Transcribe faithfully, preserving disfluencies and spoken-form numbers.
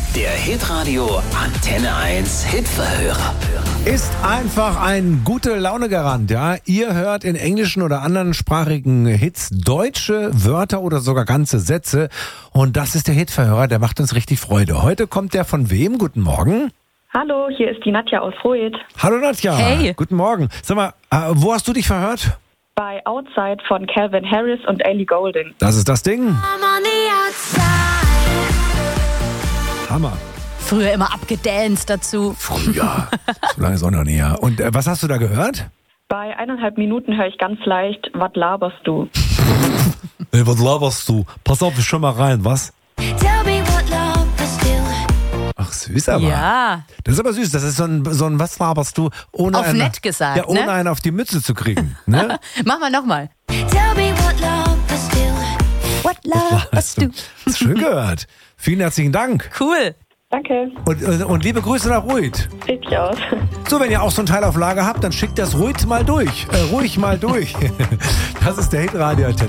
Der Hitradio Antenne eins Hitverhörer. Ist einfach ein gute Laune-Garant, ja. Ihr hört in englischen oder anderen sprachigen Hits deutsche Wörter oder sogar ganze Sätze. Und das ist der Hitverhörer, der macht uns richtig Freude. Heute kommt der von wem? Guten Morgen. Hallo, hier ist die Nadja aus Ruid. Hallo Nadja. Hey. Guten Morgen. Sag mal, äh, wo hast du dich verhört? Bei Outside von Calvin Harris und Ellie Goulding. Das ist das Ding. Hammer. Früher immer abgedanced dazu. Früher. So lange ist auch noch nie her. Und äh, was hast du da gehört? Bei eineinhalb Minuten höre ich ganz leicht, was laberst du? Hey, was laberst du? Pass auf, ich schau mal rein, was? Ach, süß aber. Ja. Das ist aber süß. Das ist so ein, so ein was laberst du, ohne, Auf einen, nett gesagt, ja, ohne ne? einen auf die Mütze zu kriegen. Ne? Mach mal nochmal. What love us do. Hast du schön gehört. Vielen herzlichen Dank. Cool. Danke, Und, und, und liebe Grüße nach Ruid. richtig aus. So, wenn ihr auch so ein Teil auf Lager habt, dann schickt das ruhig mal durch. Äh, ruhig mal durch. Das ist der Hitradio.